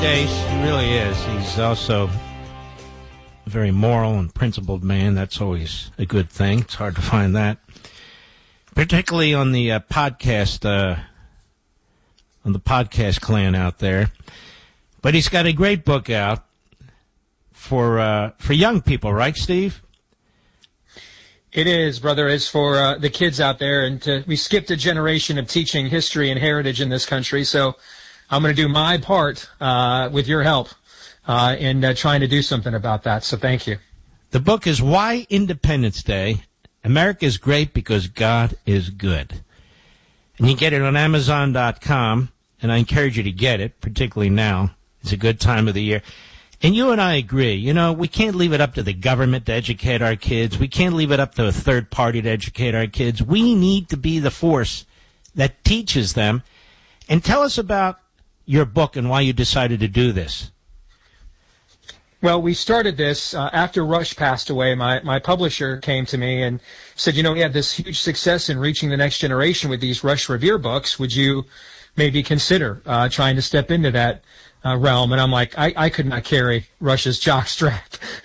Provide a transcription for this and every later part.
Day, he really is. He's also a very moral and principled man. That's always a good thing. It's hard to find that, particularly on the podcast clan out there. But he's got a great book out for young people, right, Steve? It is, brother. It's for the kids out there, and we skipped a generation of teaching history and heritage in this country, so I'm going to do my part with your help in trying to do something about that, so thank you. The book is Why Independence Day? America is Great Because God is Good. And you can get it on Amazon.com, and I encourage you to get it, particularly now. It's a good time of the year. And you and I agree, you know, we can't leave it up to the government to educate our kids. We can't leave it up to a third party to educate our kids. We need to be the force that teaches them. And tell us about your book and why you decided to do this. Well, we started this after Rush passed away. My publisher came to me and said, you know, we had this huge success in reaching the next generation with these Rush Revere books. Would you maybe consider trying to step into that realm? And I'm like, I could not carry Rush's jockstrap.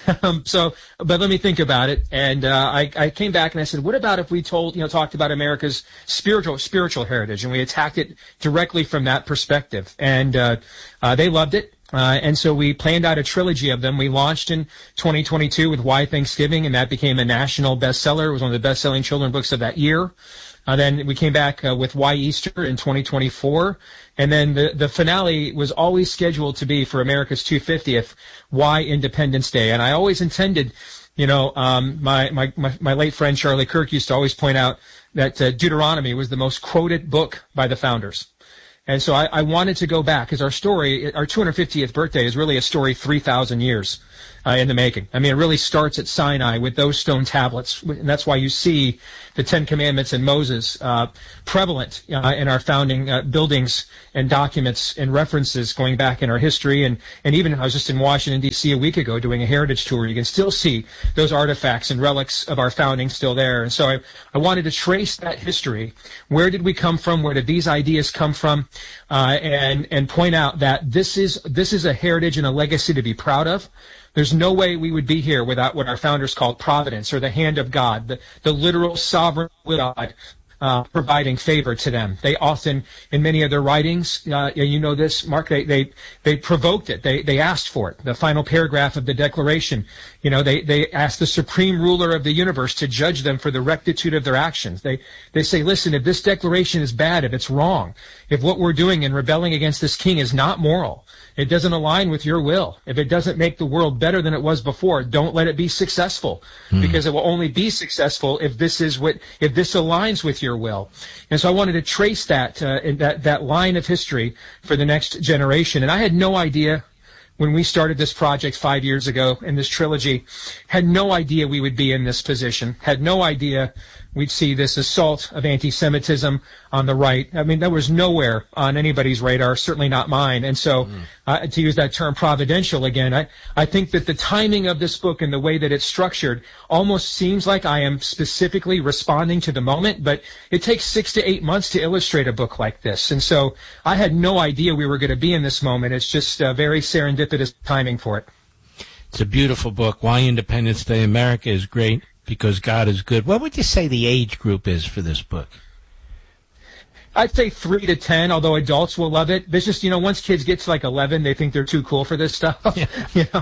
But let me think about it. And I came back and I said, what about if we talked about America's spiritual heritage, and we attacked it directly from that perspective? And they loved it. And so we planned out a trilogy of them. We launched in 2022 with Why Thanksgiving, and that became a national bestseller. It was one of the best-selling children's books of that year. Then we came back with Why Easter in 2024. And then the finale was always scheduled to be for America's 250th, Why Independence Day. And I always intended, my late friend Charlie Kirk used to always point out that Deuteronomy was the most quoted book by the founders. And so I wanted to go back, because our 250th birthday is really a story 3,000 years in the making. I mean, it really starts at Sinai with those stone tablets, and that's why you see the Ten Commandments and Moses prevalent in our founding buildings and documents and references going back in our history. And even I was just in Washington, D.C. a week ago doing a heritage tour. You can still see those artifacts and relics of our founding still there. And so I wanted to trace that history. Where did we come from? Where did these ideas come from? And point out that this is a heritage and a legacy to be proud of. There's no way we would be here without what our founders called providence, or the hand of God, the literal sovereign will of God providing favor to them. They often, in many of their writings, you know this, Mark, they provoked it. They asked for it. The final paragraph of the Declaration, they asked the supreme ruler of the universe to judge them for the rectitude of their actions. They say, listen, if this declaration is bad, if it's wrong, if what we're doing in rebelling against this king is not moral, it doesn't align with your will, if it doesn't make the world better than it was before, don't let it be successful, because it will only be successful if this aligns with your will. And so I wanted to trace that line of history for the next generation. And I had no idea when we started this project 5 years ago in this trilogy, had no idea we would be in this position, had no idea we'd see this assault of anti-Semitism on the right. I mean, that was nowhere on anybody's radar, certainly not mine. And so, to use that term providential again, I think that the timing of this book and the way that it's structured almost seems like I am specifically responding to the moment, but it takes 6 to 8 months to illustrate a book like this. And so I had no idea we were going to be in this moment. It's just very serendipitous timing for it. It's a beautiful book. Why Independence Day? America is Great Because God is Good. What would you say the age group is for this book? I'd say 3 to 10, although adults will love it. There's just, once kids get to like 11, they think they're too cool for this stuff. Yeah.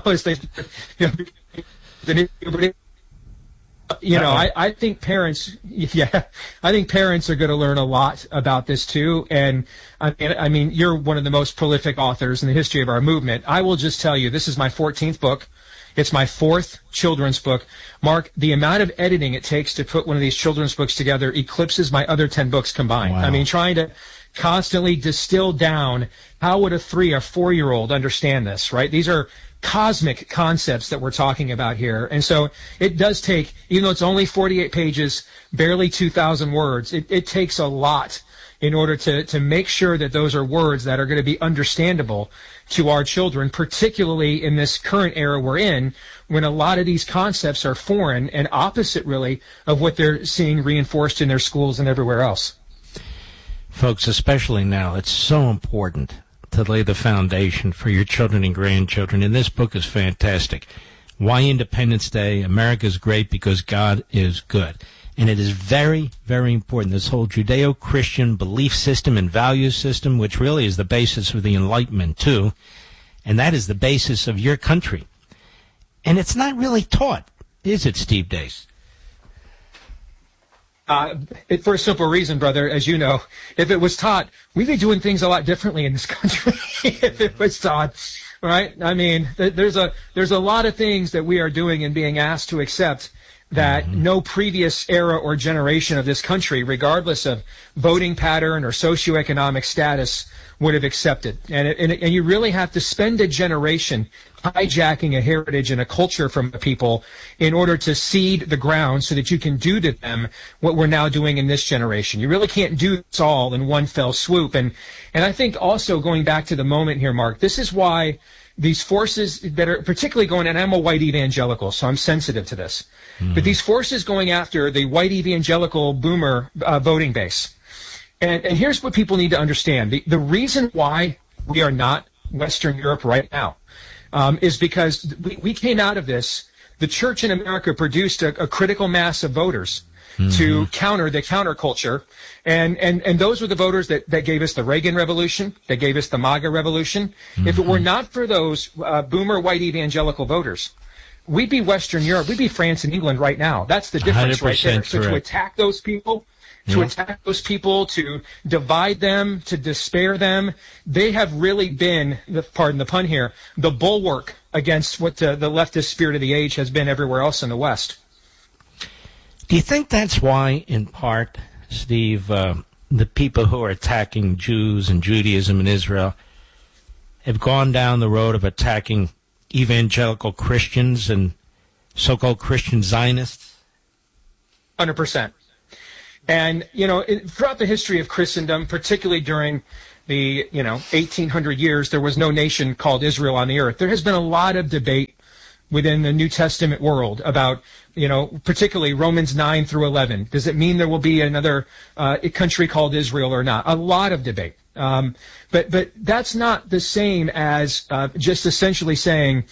I think parents, I think parents are going to learn a lot about this too. And I mean, you're one of the most prolific authors in the history of our movement. I will just tell you, this is my 14th book. It's my 4th children's book. Mark, the amount of editing it takes to put one of these children's books together eclipses my other 10 books combined. Wow. I mean, trying to constantly distill down, how would a 3 or 4-year-old understand this, right? These are cosmic concepts that we're talking about here. And so it does take, even though it's only 48 pages, barely 2,000 words, it takes a lot in order to make sure that those are words that are going to be understandable to our children, particularly in this current era we're in, when a lot of these concepts are foreign and opposite, really, of what they're seeing reinforced in their schools and everywhere else. Folks, especially now, it's so important to lay the foundation for your children and grandchildren. And this book is fantastic. Why Independence Day? America's great because God is good. And it is very, very important, this whole Judeo-Christian belief system and value system, which really is the basis of the Enlightenment, too. And that is the basis of your country. And it's not really taught, is it, Steve Deace? For a simple reason, brother, as you know, if it was taught, we'd be doing things a lot differently in this country if it was taught, right? I mean, there's a lot of things that we are doing and being asked to accept that no previous era or generation of this country, regardless of voting pattern or socioeconomic status, would have accepted. And you really have to spend a generation hijacking a heritage and a culture from the people in order to seed the ground so that you can do to them what we're now doing in this generation. You really can't do this all in one fell swoop. And I think also going back to the moment here, Mark, this is why these forces that are particularly going, and I'm a white evangelical, so I'm sensitive to this, but these forces going after the white evangelical boomer voting base. And here's what people need to understand. The reason why we are not Western Europe right now is because we came out of this. The church in America produced a critical mass of voters to counter the counterculture. And those were the voters that gave us the Reagan Revolution, that gave us the MAGA Revolution. If it were not for those boomer white evangelical voters, we'd be Western Europe. We'd be France and England right now. That's the difference right there. So to attack those people, to divide them, to despair them, they have really been, pardon the pun here, the bulwark against what the leftist spirit of the age has been everywhere else in the West. Do you think that's why, in part, Steve, the people who are attacking Jews and Judaism in Israel have gone down the road of attacking evangelical Christians and so-called Christian Zionists? 100%. And, throughout the history of Christendom, particularly during the, 1800 years, there was no nation called Israel on the earth. There has been a lot of debate within the New Testament world about, particularly Romans 9 through 11. Does it mean there will be another country called Israel or not? A lot of debate. But that's not the same as just essentially saying,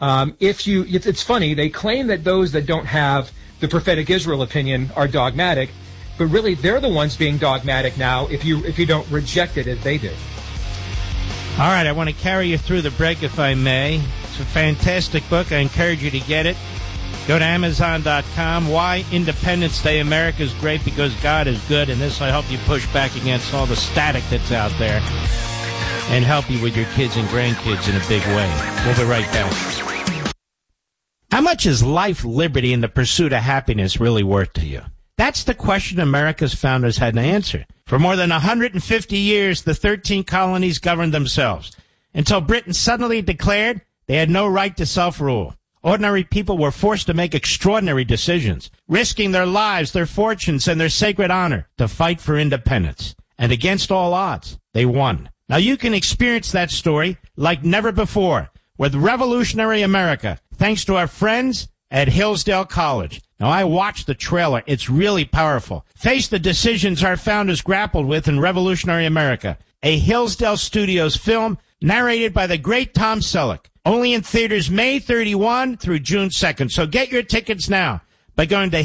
it's funny, they claim that those that don't have the prophetic Israel opinion are dogmatic, but really they're the ones being dogmatic now if you don't reject it as they do. All right, I want to carry you through the break if I may. It's a fantastic book. I encourage you to get it. Go to Amazon.com. Why Independence Day? America's great because God is good. And this will help you push back against all the static that's out there and help you with your kids and grandkids in a big way. We'll be right back. How much is life, liberty, and the pursuit of happiness really worth to you? That's the question America's founders had to answer. For more than 150 years, the 13 colonies governed themselves until Britain suddenly declared they had no right to self-rule. Ordinary people were forced to make extraordinary decisions, risking their lives, their fortunes, and their sacred honor to fight for independence. And against all odds, they won. Now you can experience that story like never before with Revolutionary America, thanks to our friends at Hillsdale College. Now, I watched the trailer. It's really powerful. Face the decisions our founders grappled with in Revolutionary America, a Hillsdale Studios film narrated by the great Tom Selleck. Only in theaters May 31 through June 2nd. So get your tickets now by going to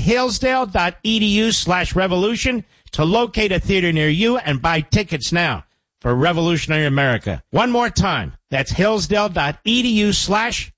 hillsdale.edu/revolution to locate a theater near you and buy tickets now for Revolutionary America. One more time. That's hillsdale.edu/revolution.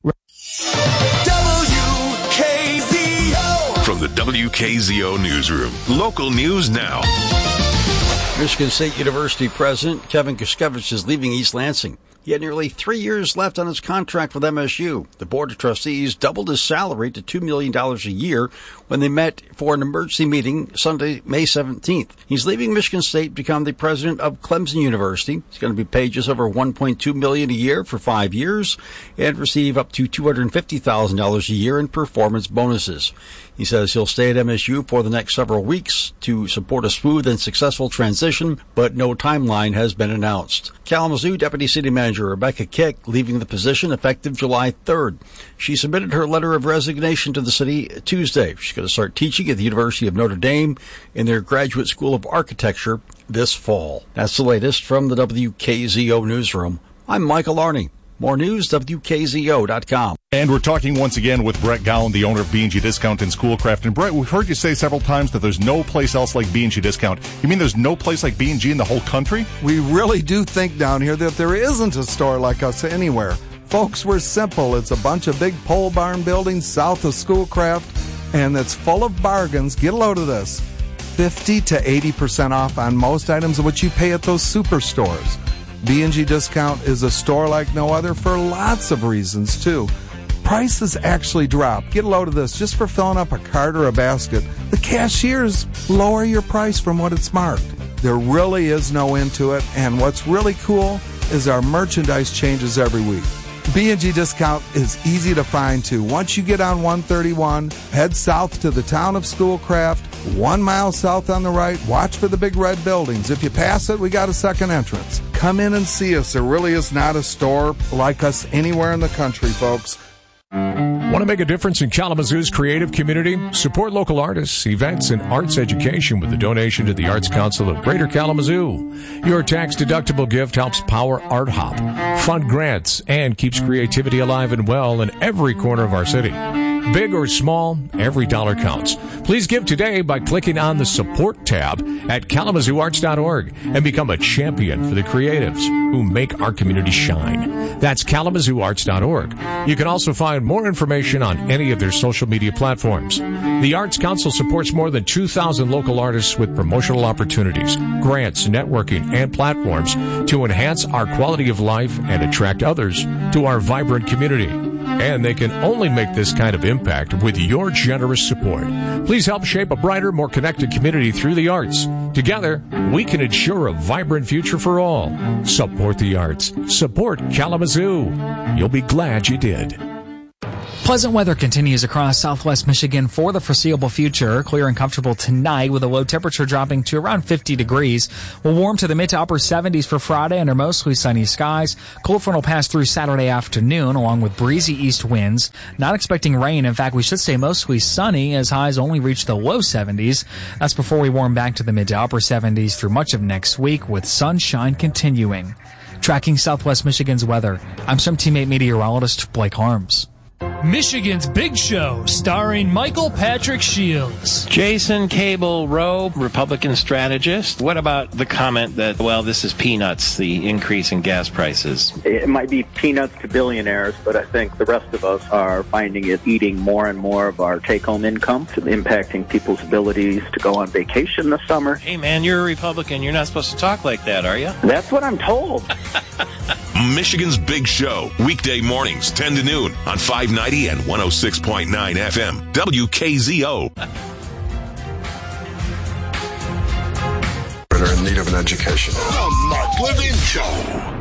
From the WKZO Newsroom, local news now. Michigan State University President Kevin Kushkevich is leaving East Lansing. He had nearly 3 years left on his contract with MSU. The Board of Trustees doubled his salary to $2 million a year when they met for an emergency meeting Sunday, May 17th. He's leaving Michigan State to become the president of Clemson University. He's going to be paid just over $1.2 million a year for 5 years and receive up to $250,000 a year in performance bonuses. He says he'll stay at MSU for the next several weeks to support a smooth and successful transition, but no timeline has been announced. Kalamazoo Deputy City Manager Rebecca Kick leaving the position effective July 3rd. She submitted her letter of resignation to the city Tuesday. She's going to start teaching at the University of Notre Dame in their Graduate School of Architecture this fall. That's the latest from the WKZO Newsroom. I'm Michael Arney. More news, WKZO.com. And we're talking once again with Brett Gowan, the owner of B&G Discount in Schoolcraft. And Brett, we've heard you say several times that there's no place else like B&G Discount. You mean there's no place like B&G in the whole country? We really do think down here that there isn't a store like us anywhere. Folks, we're simple. It's a bunch of big pole barn buildings south of Schoolcraft, and it's full of bargains. Get a load of this. 50 to 80% off on most items of what you pay at those superstores. B&G Discount is a store like no other for lots of reasons, too. Prices actually drop. Get a load of this just for filling up a cart or a basket. The cashiers lower your price from what it's marked. There really is no end to it, and what's really cool is our merchandise changes every week. B&G Discount is easy to find, too. Once you get on 131, head south to the town of Schoolcraft, 1 mile south on the right, watch for the big red buildings. If you pass it, we got a second entrance. Come in and see us. There really is not a store like us anywhere in the country, folks. Want to make a difference in Kalamazoo's creative community? Support local artists, events, and arts education with a donation to the Arts Council of Greater Kalamazoo. Your tax-deductible gift helps power Art Hop, fund grants, and keeps creativity alive and well in every corner of our city. Big or small, every dollar counts. Please give today by clicking on the Support tab at KalamazooArts.org and become a champion for the creatives who make our community shine. That's KalamazooArts.org. You can also find more information on any of their social media platforms. The Arts Council supports more than 2,000 local artists with promotional opportunities, grants, networking, and platforms to enhance our quality of life and attract others to our vibrant community. And they can only make this kind of impact with your generous support. Please help shape a brighter, more connected community through the arts. Together, we can ensure a vibrant future for all. Support the arts. Support Kalamazoo. You'll be glad you did. Pleasant weather continues across southwest Michigan for the foreseeable future. Clear and comfortable tonight with a low temperature dropping to around 50 degrees. We'll warm to the mid to upper 70s for Friday under mostly sunny skies. Cold front will pass through Saturday afternoon along with breezy east winds. Not expecting rain. In fact, we should stay mostly sunny as highs only reach the low 70s. That's before we warm back to the mid to upper 70s through much of next week with sunshine continuing. Tracking southwest Michigan's weather, I'm some teammate meteorologist Blake Harms. Michigan's Big Show, starring Michael Patrick Shields. Jason Cable Rowe, Republican strategist. What about the comment that, well, this is peanuts, the increase in gas prices? It might be peanuts to billionaires, but I think the rest of us are finding it eating more and more of our take-home income, impacting people's abilities to go on vacation this summer. Hey, man, you're a Republican. You're not supposed to talk like that, are you? That's what I'm told. Michigan's Big Show, weekday mornings, 10 to noon on 590 and 106.9 FM, WKZO. That are in need of an education. The Mark Levin Show.